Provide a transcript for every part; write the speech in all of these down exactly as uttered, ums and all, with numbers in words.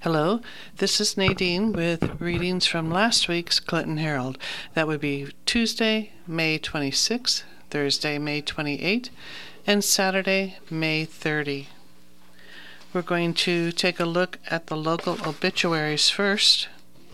Hello, this is Nadine with readings from last week's Clinton Herald. That would be Tuesday, May twenty-sixth, Thursday, May twenty-eighth, and Saturday, May thirtieth. We're going to take a look at the local obituaries first.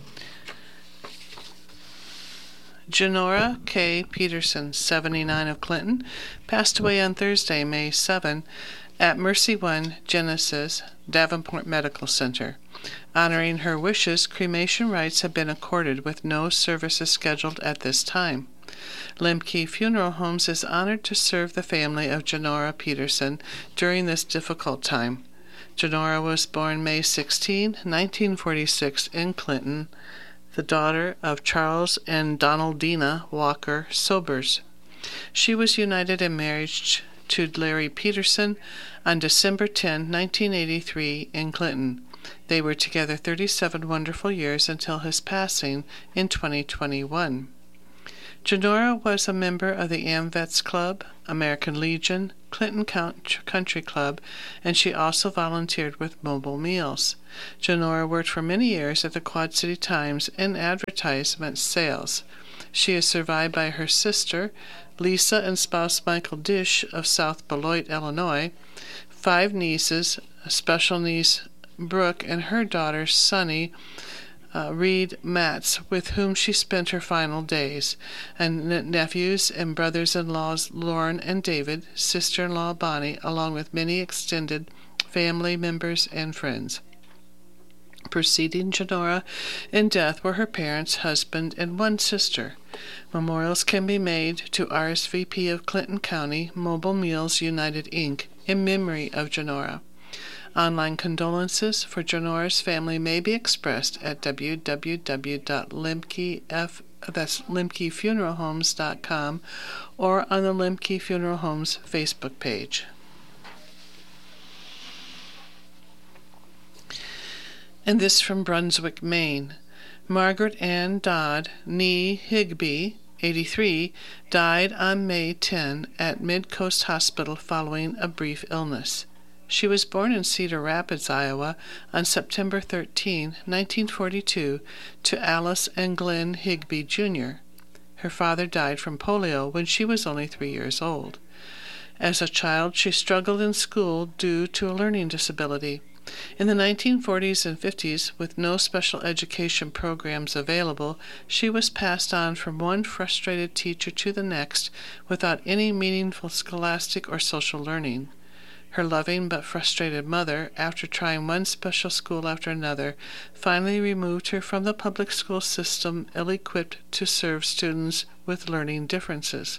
Janora K. Peterson, seventy-nine, of Clinton, passed away on Thursday, May seventh, at Mercy One Genesis, Davenport Medical Center. Honoring her wishes, cremation rites have been accorded with no services scheduled at this time. Lemke Funeral Homes is honored to serve the family of Janora Peterson during this difficult time. Janora was born May sixteenth, nineteen forty-six in Clinton, the daughter of Charles and Donaldina Walker Sobers. She was united in marriage to Larry Peterson on December tenth, nineteen eighty-three in Clinton. They were together thirty-seven wonderful years until his passing in twenty twenty-one. Janora was a member of the AmVets Club, American Legion, Clinton Country Club, and she also volunteered with Mobile Meals. Janora worked for many years at the Quad City Times in advertisement sales. She is survived by her sister, Lisa, and spouse Michael Dish of South Beloit, Illinois, five nieces, special niece Brooke, and her daughter Sunny uh, Reed Matz, with whom she spent her final days, and nephews and brothers-in-laws Lauren and David, sister-in-law Bonnie, along with many extended family members and friends. Preceding Janora in death were her parents, husband, and one sister. Memorials can be made to R S V P of Clinton County, Mobile Meals United, Incorporated, in memory of Janora. Online condolences for Janora's family may be expressed at w w w dot lemke funeral homes dot com or on the Lemke Funeral Homes Facebook page. And this from Brunswick, Maine. Margaret Ann Dodd Nee Higby, eighty-three, died on May tenth at Mid-Coast Hospital following a brief illness. She was born in Cedar Rapids, Iowa, on September thirteenth, nineteen forty-two, to Alice and Glenn Higby, Junior Her father died from polio when she was only three years old. As a child, she struggled in school due to a learning disability. In the nineteen forties and fifties, with no special education programs available, she was passed on from one frustrated teacher to the next without any meaningful scholastic or social learning. Her loving but frustrated mother, after trying one special school after another, finally removed her from the public school system, ill-equipped to serve students with learning differences.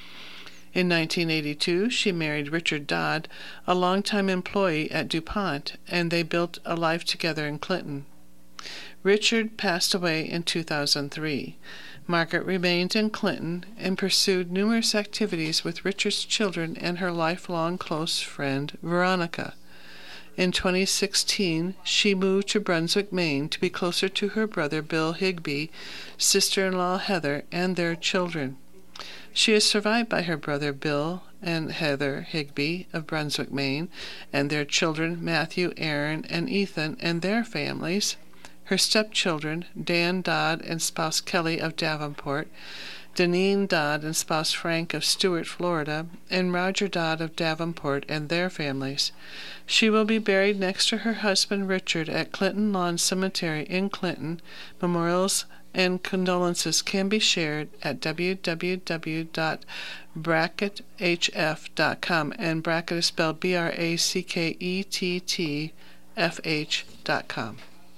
In nineteen eighty-two, she married Richard Dodd, a longtime employee at DuPont, and they built a life together in Clinton. Richard passed away in two thousand three. Margaret remained in Clinton and pursued numerous activities with Richard's children and her lifelong close friend, Veronica. In twenty sixteen, she moved to Brunswick, Maine, to be closer to her brother Bill Higby, sister-in-law Heather, and their children. She is survived by her brother Bill and Heather Higby of Brunswick, Maine, and their children Matthew, Aaron, and Ethan, and their families, her stepchildren Dan Dodd and spouse Kelly of Davenport, Deneen Dodd and spouse Frank of Stuart, Florida, and Roger Dodd of Davenport and their families. She will be buried next to her husband Richard at Clinton Lawn Cemetery in Clinton. Memorials and condolences can be shared at w w w dot brackett h f dot com, and Brackett is spelled B R A C K E T T F H dot com.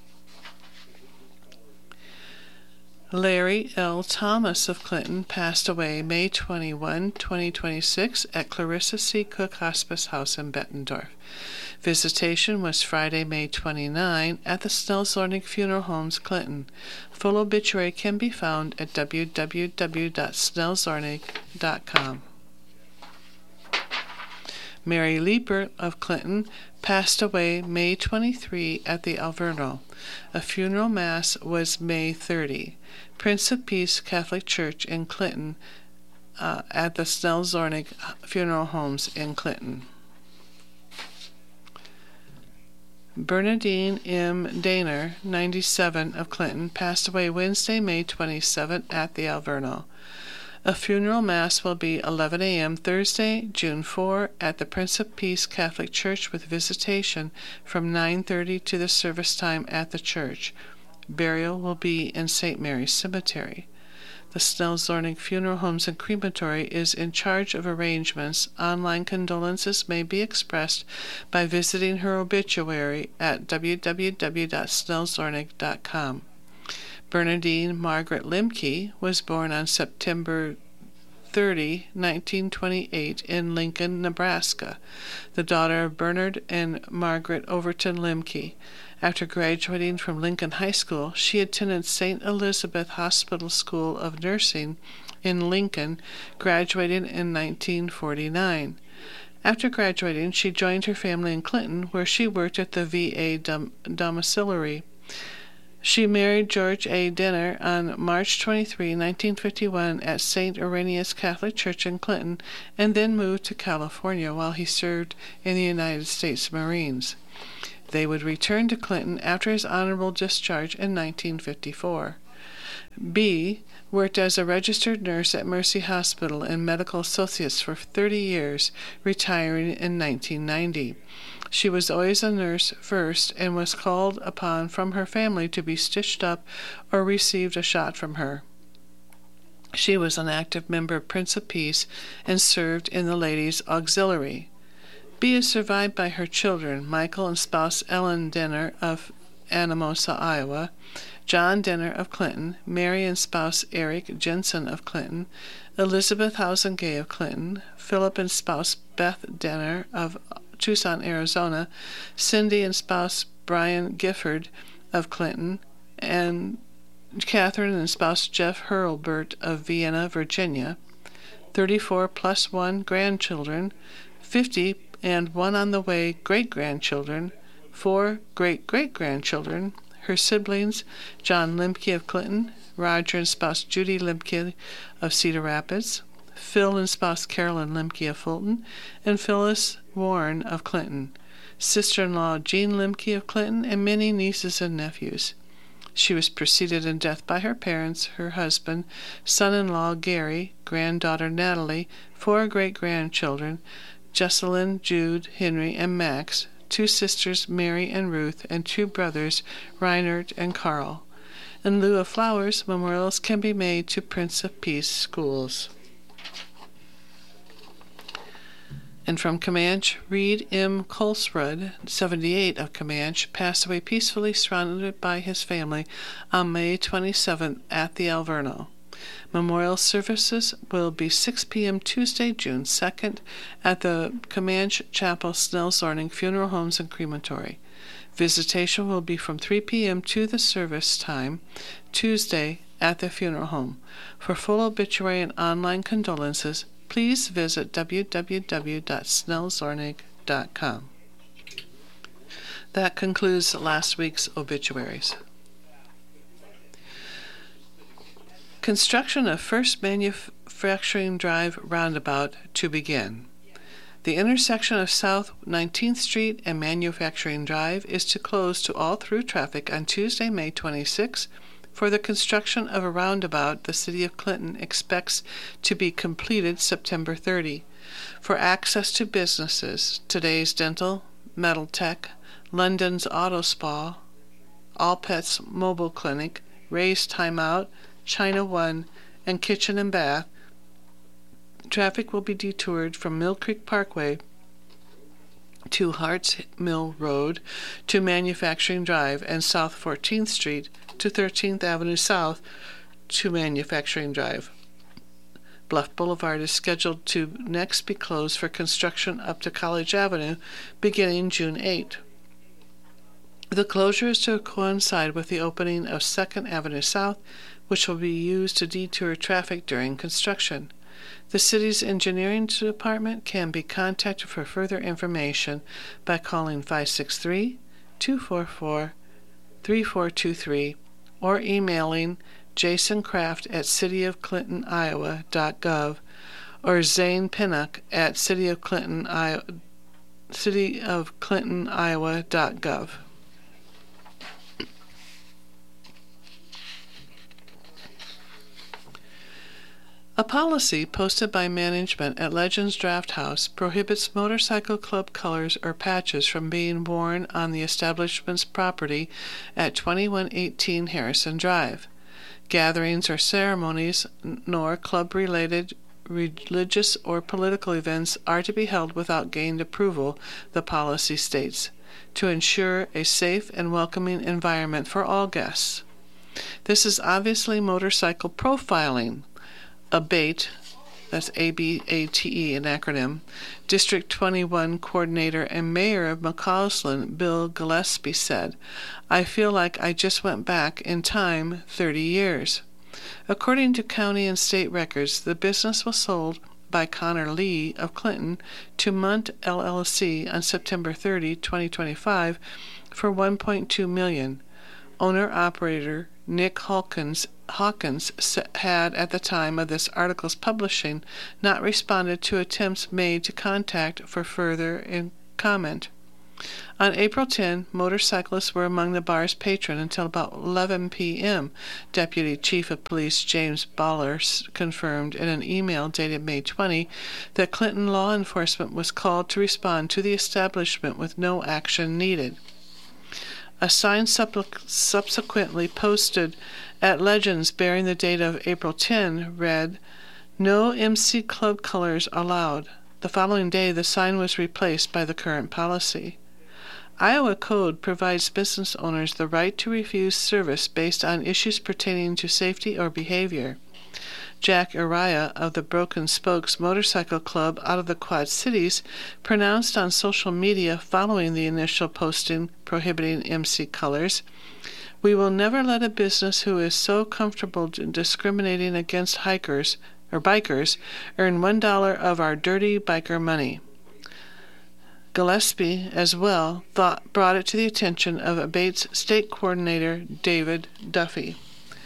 Larry L. Thomas of Clinton passed away May twenty-first, twenty twenty-six at Clarissa C. Cook Hospice House in Bettendorf. Visitation was Friday, May twenty-ninth at the Snell Zornig Funeral Homes, Clinton. Full obituary can be found at w w w dot snell zornig dot com. Mary Leeper of Clinton passed away May twenty-third at the Alverno. A funeral mass was May thirtieth. Prince of Peace Catholic Church in Clinton uh, at the Snell Zornig Funeral Homes in Clinton. Bernadine M. Daner, ninety-seven, of Clinton, passed away Wednesday, May twenty-seventh, at the Alverno. A funeral mass will be eleven a.m. Thursday, June fourth, at the Prince of Peace Catholic Church with visitation from nine thirty to the service time at the church. Burial will be in Saint Mary's Cemetery. The Snell Zornig Funeral Homes and Crematory is in charge of arrangements. Online condolences may be expressed by visiting her obituary at w w w dot snell zornig dot com. Bernadine Margaret Limke was born on September thirtieth, nineteen twenty-eight, in Lincoln, Nebraska, the daughter of Bernard and Margaret Overton Limke. After graduating from Lincoln High School, she attended Saint Elizabeth Hospital School of Nursing in Lincoln, graduating in nineteen forty-nine. After graduating, she joined her family in Clinton, where she worked at the V A dom- domiciliary. She married George A. Denner on March twenty-third, nineteen fifty-one, at Saint Irenaeus Catholic Church in Clinton, and then moved to California while he served in the United States Marines. They would return to Clinton after his honorable discharge in nineteen fifty-four. B. worked as a registered nurse at Mercy Hospital and Medical Associates for thirty years, retiring in nineteen ninety. She was always a nurse first and was called upon from her family to be stitched up or received a shot from her. She was an active member of Prince of Peace and served in the Ladies' Auxiliary. B is survived by her children, Michael and spouse Ellen Denner of Anamosa, Iowa, John Denner of Clinton, Mary and spouse Eric Jensen of Clinton, Elizabeth Housen Gay of Clinton, Philip and spouse Beth Denner of Tucson, Arizona, Cindy and spouse Brian Gifford of Clinton, and Catherine and spouse Jeff Hurlbert of Vienna, Virginia, thirty-four plus one grandchildren, fifty and one on the way great-grandchildren, four great-great-grandchildren, her siblings, John Limke of Clinton, Roger and spouse Judy Limke of Cedar Rapids, Phil and spouse Carolyn Limke of Fulton, and Phyllis Warren of Clinton, sister-in-law Jean Limke of Clinton, and many nieces and nephews. She was preceded in death by her parents, her husband, son-in-law Gary, granddaughter Natalie, four great-grandchildren, Jesselyn, Jude, Henry, and Max, two sisters, Mary and Ruth, and two brothers, Reinert and Carl. In lieu of flowers, memorials can be made to Prince of Peace schools. And from Comanche, Reed M. Colesrud, seventy-eight, of Comanche, passed away peacefully surrounded by his family on May twenty-seventh at the Alverno. Memorial services will be six p.m. Tuesday, June second, at the Comanche Chapel, Snell Zornig Funeral Homes and Crematory. Visitation will be from three p.m. to the service time, Tuesday, at the funeral home. For full obituary and online condolences, please visit w w w dot snell zornig dot com. That concludes last week's obituaries. Construction of First Manufacturing Drive roundabout to begin. The intersection of South nineteenth Street and Manufacturing Drive is to close to all through traffic on Tuesday, May twenty-sixth. For the construction of a roundabout, the City of Clinton expects to be completed September thirtieth. For access to businesses, Today's Dental, Metal Tech, London's Auto Spa, All Pets Mobile Clinic, Ray's Timeout, China One, and Kitchen and Bath, traffic will be detoured from Mill Creek Parkway to Harts Mill Road to Manufacturing Drive and South fourteenth Street to thirteenth Avenue South to Manufacturing Drive. Bluff Boulevard is scheduled to next be closed for construction up to College Avenue beginning June eighth. The closure is to coincide with the opening of second Avenue South, which will be used to detour traffic during construction. The city's engineering department can be contacted for further information by calling five six three, two four four, three four two three or emailing Jason Kraft at city of clinton iowa dot gov or Zane Pinnock at city of clinton iowa dot gov. A policy posted by management at Legends Draft House prohibits motorcycle club colors or patches from being worn on the establishment's property at twenty-one eighteen Harrison Drive. Gatherings or ceremonies, nor club-related religious or political events are to be held without gained approval, the policy states, to ensure a safe and welcoming environment for all guests. This is obviously motorcycle profiling. ABATE, that's A B A T E, an acronym, District twenty-one Coordinator and Mayor of McCausland, Bill Gillespie, said, "I feel like I just went back in time thirty years. According to county and state records, the business was sold by Connor Lee of Clinton to Munt L L C on September thirtieth, twenty twenty-five for one point two million dollars. Owner-operator Nick Hawkins, Hawkins had, at the time of this article's publishing, not responded to attempts made to contact for further in comment. On April tenth, motorcyclists were among the bar's patrons until about eleven p.m., Deputy Chief of Police James Baller confirmed in an email dated May twentieth that Clinton law enforcement was called to respond to the establishment with no action needed. A sign subsequently posted at Legends bearing the date of April tenth read, "No M C Club colors allowed." The following day, the sign was replaced by the current policy. Iowa Code provides business owners the right to refuse service based on issues pertaining to safety or behavior. Jack Araya of the Broken Spokes Motorcycle Club out of the Quad Cities pronounced on social media following the initial posting prohibiting M C colors, "We will never let a business who is so comfortable discriminating against hikers or bikers earn one dollar of our dirty biker money." Gillespie, as well, thought, brought it to the attention of ABATE's state coordinator, David Duffy.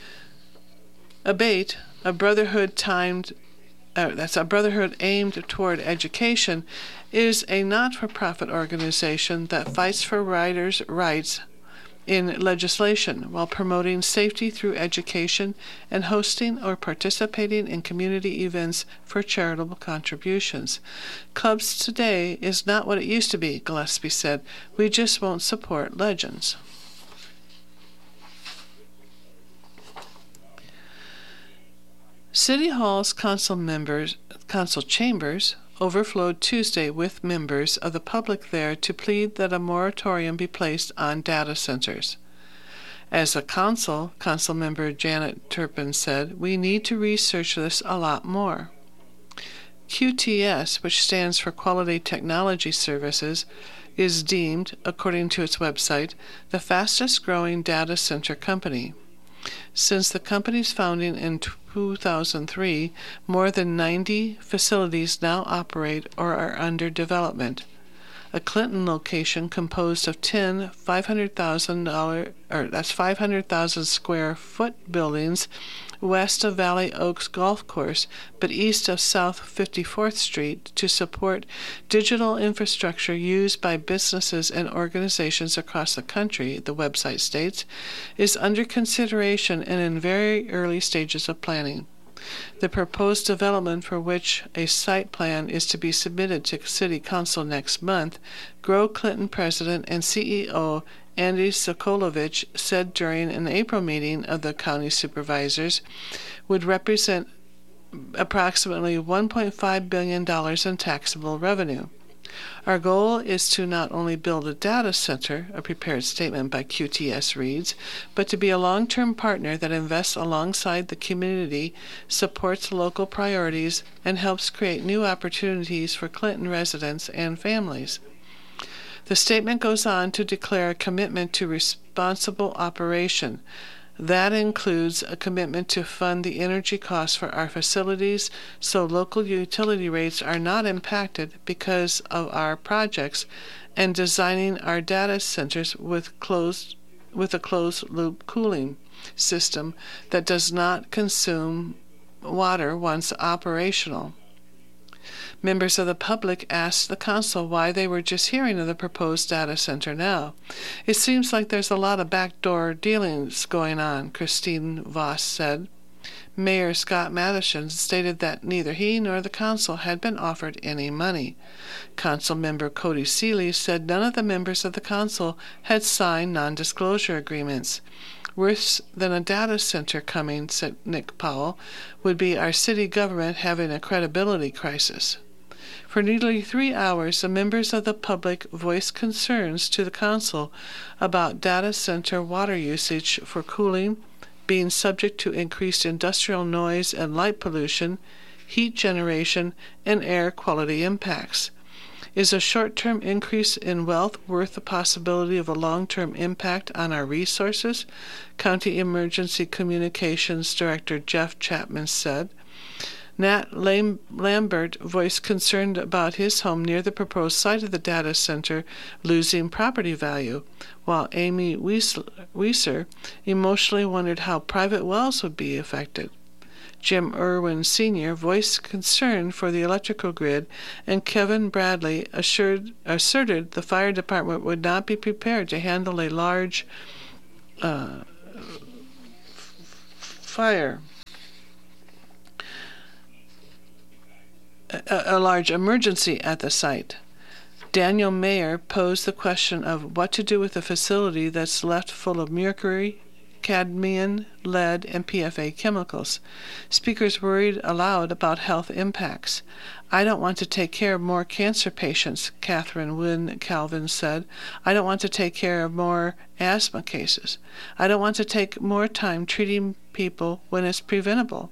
ABATE, a brotherhood timed, uh, that's a brotherhood aimed toward education, is a not-for-profit organization that fights for riders' rights in legislation while promoting safety through education and hosting or participating in community events for charitable contributions. Clubs today is not what it used to be, Gillespie said. We just won't support Legends. City Hall's council members, council chambers overflowed Tuesday with members of the public there to plead that a moratorium be placed on data centers. As a council, council member Janet Turpin said, "We need to research this a lot more." Q T S, which stands for Quality Technology Services, is deemed, according to its website, the fastest-growing data center company. Since the company's founding in two thousand three, more than ninety facilities now operate or are under development. A Clinton location composed of ten five hundred thousand dollars or that's five hundred thousand square foot buildings west of Valley Oaks Golf Course, but east of South fifty-fourth Street to support digital infrastructure used by businesses and organizations across the country, the website states, is under consideration and in very early stages of planning. The proposed development, for which a site plan is to be submitted to City Council next month, Grow Clinton President and C E O Andy Sokolovich said during an April meeting of the county supervisors, would represent approximately one point five billion dollars in taxable revenue. Our goal is to not only build a data center, a prepared statement by Q T S reads, but to be a long-term partner that invests alongside the community, supports local priorities, and helps create new opportunities for Clinton residents and families. The statement goes on to declare a commitment to responsible operation. That includes a commitment to fund the energy costs for our facilities so local utility rates are not impacted because of our projects, and designing our data centers with closed with a closed-loop cooling system that does not consume water once operational. Members of the public asked the council why they were just hearing of the proposed data center now. "It seems like there's a lot of backdoor dealings going on," Christine Voss said. Mayor Scott Matheson stated that neither he nor the council had been offered any money. Council member Cody Seeley said none of the members of the council had signed non-disclosure agreements. Worse than a data center coming, said Nick Powell, would be our city government having a credibility crisis. For nearly three hours, the members of the public voiced concerns to the council about data center water usage for cooling, being subject to increased industrial noise and light pollution, heat generation, and air quality impacts. Is a short-term increase in wealth worth the possibility of a long-term impact on our resources? County Emergency Communications Director Jeff Chapman said. Nat Lam- Lambert voiced concern about his home near the proposed site of the data center losing property value, while Amy Weiser emotionally wondered how private wells would be affected. Jim Irwin Senior voiced concern for the electrical grid, and Kevin Bradley assured, asserted the fire department would not be prepared to handle a large uh, fire, a, a large emergency at the site. Daniel Mayer posed the question of what to do with a facility that's left full of mercury, cadmium, lead, and P F A chemicals. Speakers worried aloud about health impacts. I don't want to take care of more cancer patients, Catherine Wynne Calvin said. I don't want to take care of more asthma cases. I don't want to take more time treating people when it's preventable.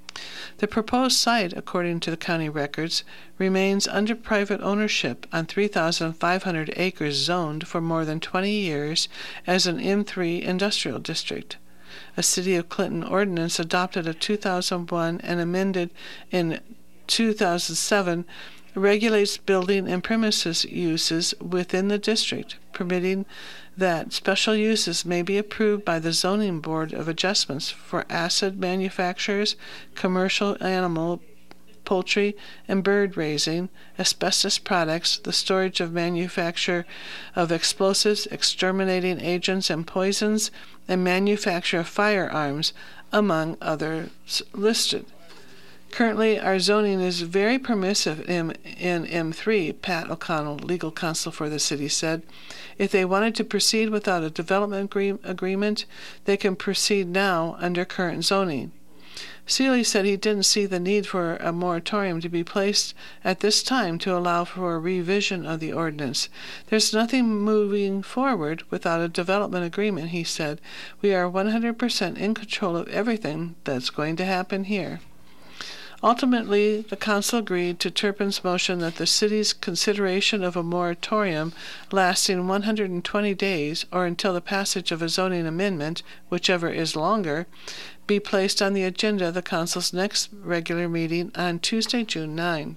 The proposed site, according to the county records, remains under private ownership on three thousand five hundred acres zoned for more than twenty years as an M three industrial district. A City of Clinton ordinance adopted in two thousand one and amended in two thousand seven regulates building and premises uses within the district, permitting that special uses may be approved by the Zoning Board of Adjustments for acid manufacturers, commercial animal, poultry, and bird raising, asbestos products, the storage of manufacture of explosives, exterminating agents and poisons, and manufacture of firearms, among others listed. Currently, our zoning is very permissive in, in M three, Pat O'Connell, legal counsel for the city, said. If they wanted to proceed without a development agree- agreement, they can proceed now under current zoning. Seeley said he didn't see the need for a moratorium to be placed at this time to allow for a revision of the ordinance. There's nothing moving forward without a development agreement, he said. We are one hundred percent in control of everything that's going to happen here. Ultimately, the council agreed to Turpin's motion that the city's consideration of a moratorium lasting one hundred twenty days, or until the passage of a zoning amendment, whichever is longer, be placed on the agenda of the council's next regular meeting on Tuesday, June ninth.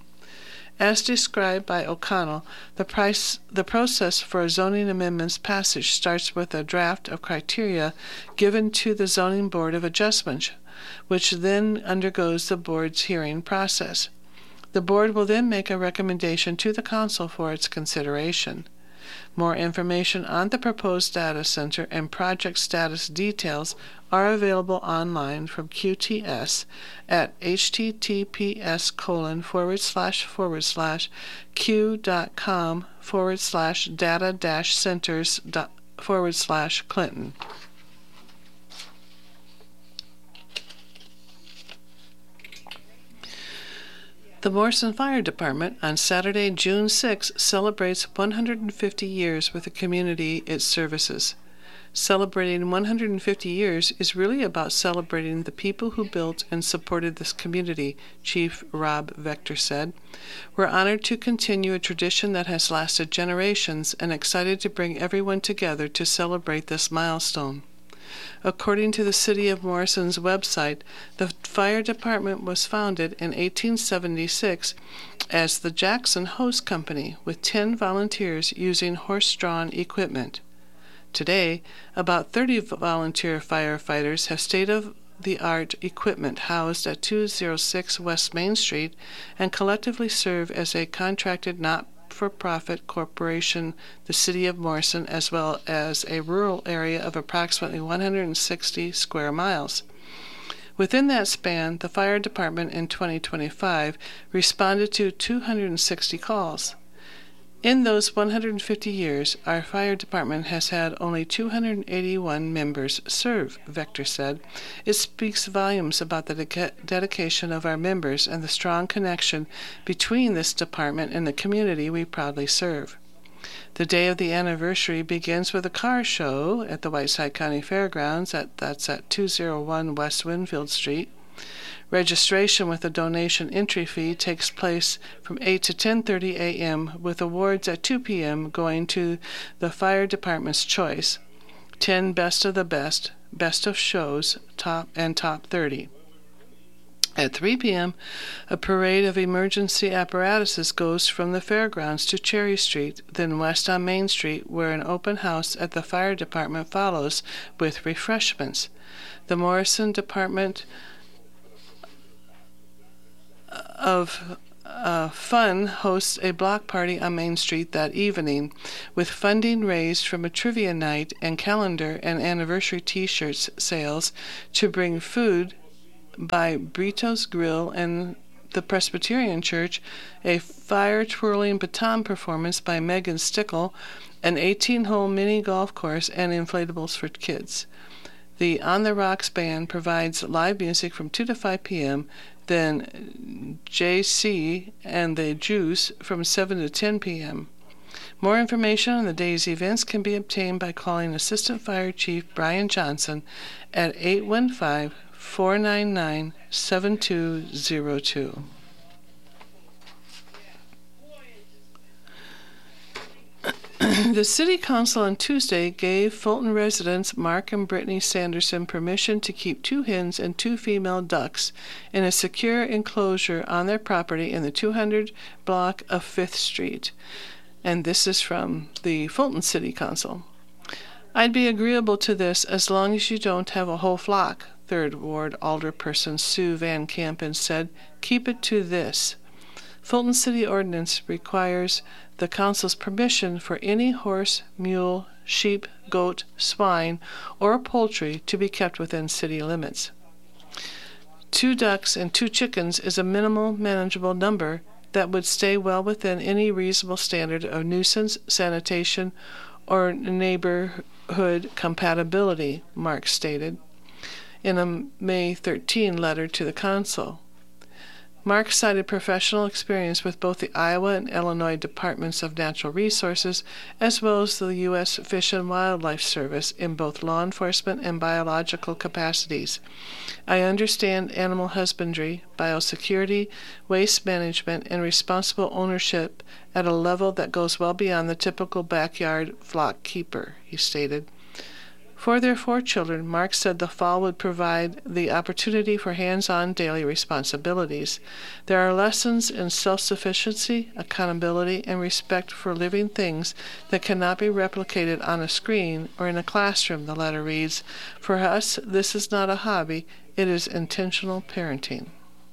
As described by O'Connell, the, price, the process for a zoning amendment's passage starts with a draft of criteria given to the Zoning Board of Adjustment, which then undergoes the board's hearing process. The board will then make a recommendation to the council for its consideration. More information on the proposed data center and project status details are available online from Q T S at https colon forward slash forward slash q.com forward slash data dash centers dot forward slash Clinton. The Morrison Fire Department on Saturday, June sixth, celebrates one hundred fifty years with the community it services. Celebrating one hundred fifty years is really about celebrating the people who built and supported this community, Chief Rob Vector said. We're honored to continue a tradition that has lasted generations and excited to bring everyone together to celebrate this milestone. According to the City of Morrison's website, the fire department was founded in eighteen seventy-six as the Jackson Hose Company with ten volunteers using horse-drawn equipment. Today, about thirty volunteer firefighters have state-of-the-art equipment housed at two oh six West Main Street and collectively serve as a contracted not-for-profit corporation, the City of Morrison, as well as a rural area of approximately one hundred sixty square miles. Within that span, the fire department in twenty twenty-five responded to two hundred sixty calls. In those one hundred fifty years, our fire department has had only two hundred eighty-one members serve, Vector said. It speaks volumes about the de- dedication of our members and the strong connection between this department and the community we proudly serve. The day of the anniversary begins with a car show at the Whiteside County Fairgrounds. At, that's at two oh one West Winfield Street. Registration with a donation entry fee takes place from eight to ten thirty a.m. with awards at two p.m. going to the fire department's choice, ten best of the best, best of shows, top and top thirty. At three p.m., a parade of emergency apparatuses goes from the fairgrounds to Cherry Street, then west on Main Street, where an open house at the fire department follows with refreshments. The Morrison Department of uh, Fun hosts a block party on Main Street that evening, with funding raised from a trivia night and calendar and anniversary T-shirts sales to bring food by Brito's Grill and the Presbyterian Church, a fire-twirling baton performance by Megan Stickle, an eighteen-hole mini golf course, and inflatables for kids. The On the Rocks band provides live music from two to five p.m., then J C and the Juice from seven to ten p.m. More information on the day's events can be obtained by calling Assistant Fire Chief Brian Johnson at eight one five, four nine nine, seven two zero two. The City Council on Tuesday gave Fulton residents Mark and Brittany Sanderson permission to keep two hens and two female ducks in a secure enclosure on their property in the two hundred block of Fifth Street. And this is from the Fulton City Council. I'd be agreeable to this as long as you don't have a whole flock, Third Ward Alderperson Sue Van Campen said. Keep it to this. Fulton City Ordinance requires the Council's permission for any horse, mule, sheep, goat, swine, or poultry to be kept within city limits. Two ducks and two chickens is a minimal, manageable number that would stay well within any reasonable standard of nuisance, sanitation, or neighborhood compatibility, Mark stated in a May thirteenth letter to the Council. Mark cited professional experience with both the Iowa and Illinois Departments of Natural Resources, as well as the U S Fish and Wildlife Service in both law enforcement and biological capacities. I understand animal husbandry, biosecurity, waste management, and responsible ownership at a level that goes well beyond the typical backyard flock keeper, he stated. For their four children, Mark said the fall would provide the opportunity for hands-on daily responsibilities. There are lessons in self-sufficiency, accountability, and respect for living things that cannot be replicated on a screen or in a classroom, the letter reads. For us, this is not a hobby, it is intentional parenting.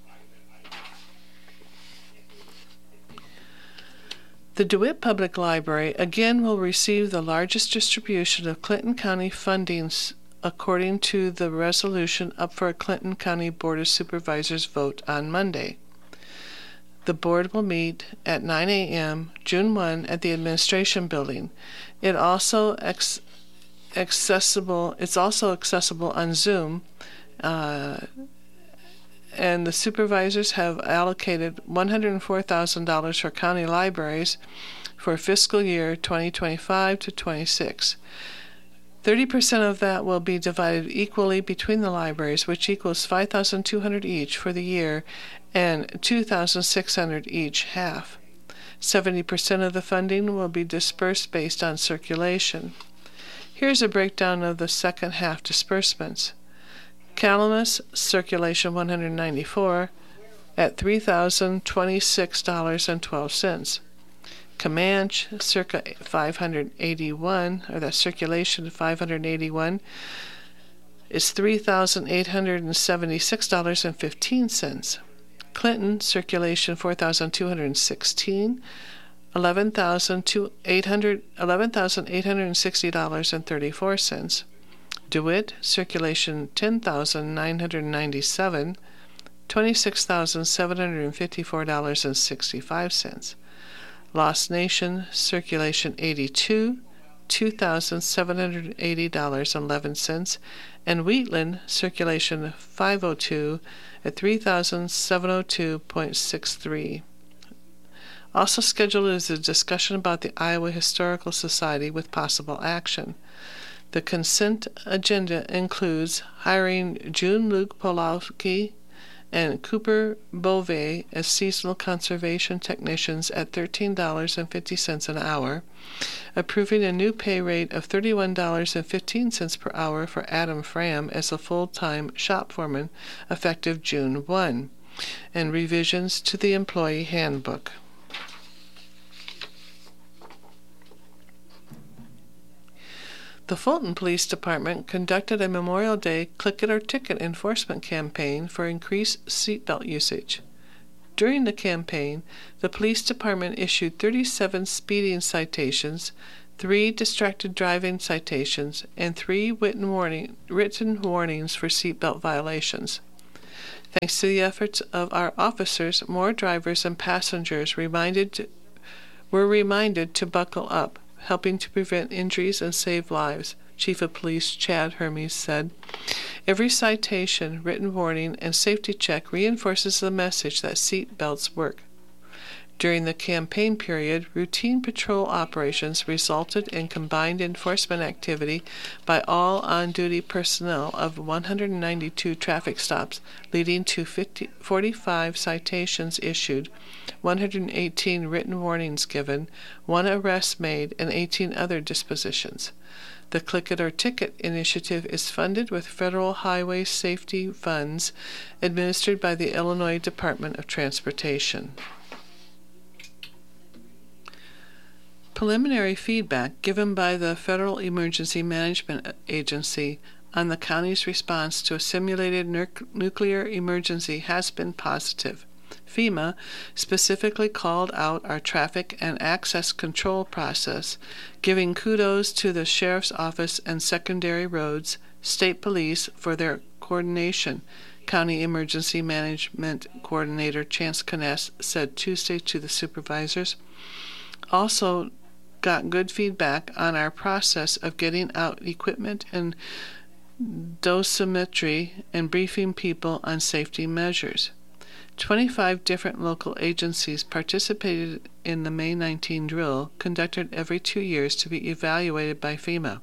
The DeWitt Public Library again will receive the largest distribution of Clinton County fundings according to the resolution up for a Clinton County Board of Supervisors vote on Monday. The board will meet at nine a.m. June first at the Administration Building. It also ex- accessible. It's also accessible on Zoom. Uh, and the supervisors have allocated one hundred four thousand dollars for county libraries for fiscal year twenty twenty-five to twenty-six. thirty percent of that will be divided equally between the libraries, which equals five thousand two hundred dollars each for the year and two thousand six hundred dollars each half. seventy percent of the funding will be dispersed based on circulation. Here's a breakdown of the second half disbursements. Calamus, circulation one hundred ninety-four, at three thousand twenty-six dollars and twelve cents. Comanche, circa five hundred eighty-one, or that circulation five hundred eighty-one, is three thousand eight hundred seventy-six dollars and fifteen cents. Clinton, circulation four thousand two hundred sixteen, eleven thousand eight hundred sixty dollars and thirty-four cents. DeWitt, circulation ten thousand nine hundred ninety-seven, twenty-six thousand seven hundred fifty-four dollars and sixty-five cents. Lost Nation, circulation eighty-two, two thousand seven hundred eighty dollars and eleven cents, and Wheatland, circulation five oh two at three thousand seven hundred two dollars and sixty-three cents. Also scheduled is a discussion about the Iowa Historical Society with possible action. The consent agenda includes hiring June Luke Polowski and Cooper Beauvais as seasonal conservation technicians at thirteen dollars and fifty cents an hour, approving a new pay rate of thirty-one dollars and fifteen cents per hour for Adam Fram as a full-time shop foreman effective June first, and revisions to the employee handbook. The Fulton Police Department conducted a Memorial Day click-it-or-ticket enforcement campaign for increased seatbelt usage. During the campaign, the police department issued thirty-seven speeding citations, three distracted driving citations, and three written, warning, written warnings for seatbelt violations. Thanks to the efforts of our officers, more drivers and passengers reminded to, were reminded to buckle up, helping to prevent injuries and save lives, Chief of Police Chad Hermes said. Every citation, written warning, and safety check reinforces the message that seat belts work. During the campaign period, routine patrol operations resulted in combined enforcement activity by all on-duty personnel of one hundred ninety-two traffic stops, leading to fifty, forty-five citations issued, one hundred eighteen written warnings given, one arrest made, and eighteen other dispositions. The Click-It-or-Ticket initiative is funded with federal highway safety funds administered by the Illinois Department of Transportation. Preliminary feedback given by the Federal Emergency Management Agency on the county's response to a simulated nu- nuclear emergency has been positive. FEMA specifically called out our traffic and access control process, giving kudos to the Sheriff's Office and Secondary Roads, State Police for their coordination, County Emergency Management Coordinator Chance Kness said Tuesday to the supervisors. Also got good feedback on our process of getting out equipment and dosimetry and briefing people on safety measures. twenty-five different local agencies participated in the May nineteenth drill, conducted every two years to be evaluated by FEMA.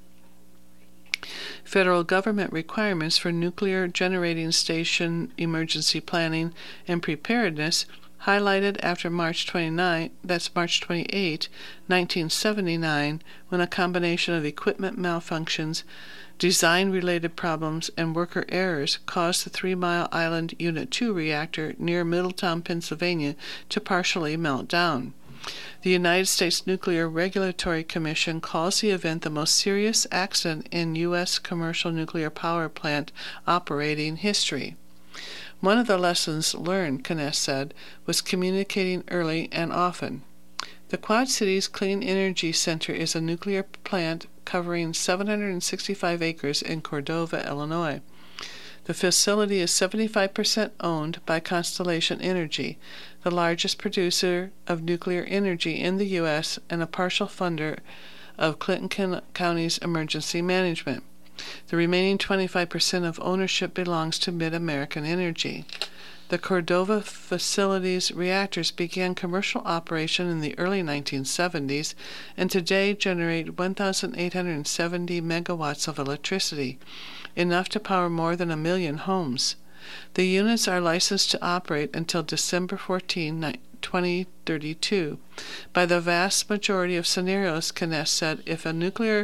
Federal government requirements for nuclear generating station emergency planning and preparedness highlighted after March twenty-ninth, that's March twenty-eighth, nineteen seventy-nine, when a combination of equipment malfunctions, design-related problems, and worker errors caused the Three Mile Island Unit two reactor near Middletown, Pennsylvania, to partially melt down. The United States Nuclear Regulatory Commission calls the event the most serious accident in U S commercial nuclear power plant operating history. One of the lessons learned, Kness said, was communicating early and often. The Quad Cities Clean Energy Center is a nuclear plant covering seven hundred sixty-five acres in Cordova, Illinois. The facility is seventy-five percent owned by Constellation Energy, the largest producer of nuclear energy in the U S and a partial funder of Clinton County's emergency management. The remaining twenty-five percent of ownership belongs to Mid-American Energy. The Cordova facility's reactors began commercial operation in the early nineteen seventies and today generate one thousand eight hundred seventy megawatts of electricity, enough to power more than a million homes. The units are licensed to operate until December fourteenth, twenty thirty-two. By the vast majority of scenarios, Kness said, if a nuclear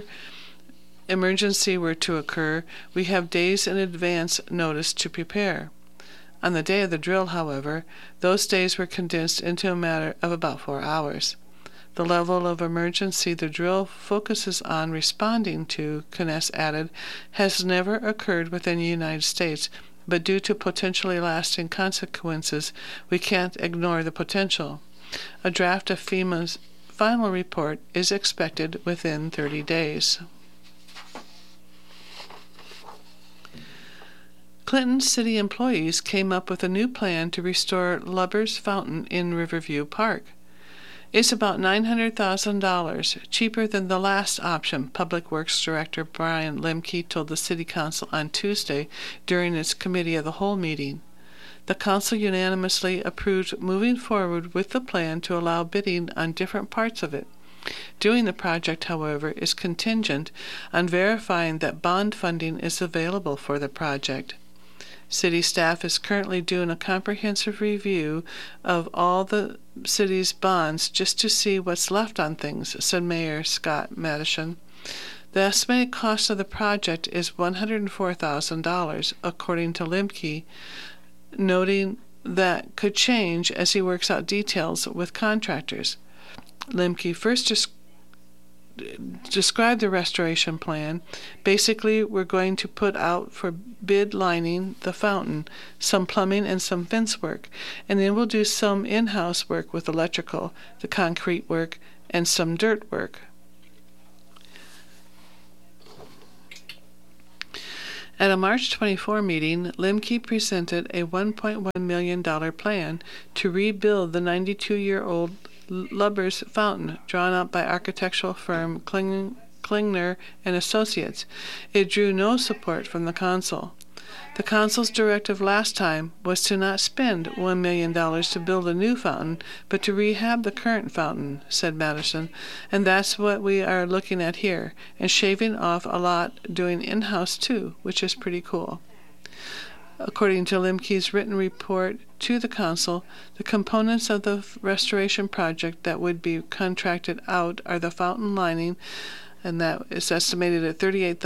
emergency were to occur, we have days in advance notice to prepare. On the day of the drill, however, those days were condensed into a matter of about four hours. The level of emergency the drill focuses on responding to, Kness added, has never occurred within the United States, but due to potentially lasting consequences, we can't ignore the potential. A draft of FEMA's final report is expected within thirty days. Clinton city employees came up with a new plan to restore Lubbers Fountain in Riverview Park. It's about nine hundred thousand dollars, cheaper than the last option, Public Works Director Brian Lemke told the City Council on Tuesday during its Committee of the Whole meeting. The Council unanimously approved moving forward with the plan to allow bidding on different parts of it. Doing the project, however, is contingent on verifying that bond funding is available for the project. City staff is currently doing a comprehensive review of all the city's bonds just to see what's left on things, said Mayor Scott Madison. The estimated cost of the project is one hundred four thousand dollars, according to Lemke, noting that could change as he works out details with contractors. Lemke first des- described the restoration plan. Basically, we're going to put out for bid lining the fountain, some plumbing and some fence work, and then we'll do some in-house work with electrical, the concrete work, and some dirt work. At a March twenty-fourth meeting, Lemke presented a one point one million dollars plan to rebuild the ninety-two-year-old Lubbers Fountain, drawn up by architectural firm Kling, Klingner and Associates. It drew no support from the council. The council's directive last time was to not spend one million dollars to build a new fountain, but to rehab the current fountain, said Madison, and that's what we are looking at here, and shaving off a lot doing in-house too, which is pretty cool. According to Lemke's written report to the council, the components of the restoration project that would be contracted out are the fountain lining, and that is estimated at thirty-eight